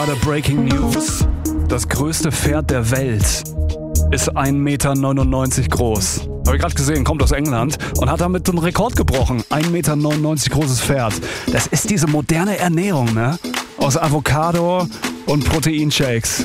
gerade Breaking News. Das größte Pferd der Welt ist 1,99 Meter groß. Habe ich gerade gesehen, kommt aus England und hat damit einen Rekord gebrochen. 1,99 Meter großes Pferd. Das ist diese moderne Ernährung, ne? Aus Avocado und Proteinshakes.